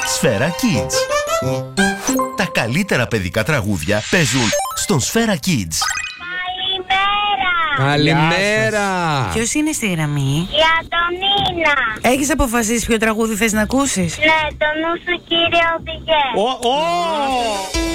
Σφαίρα Kids. Τα καλύτερα παιδικά τραγούδια παίζουν στον Σφαίρα Kids. Καλημέρα! Ποιος είναι στη γραμμή? Η Αντωνίνα. Έχεις αποφασίσει ποιο τραγούδι θες να ακούσεις? Ναι, το νου σου κύριε οδηγέ.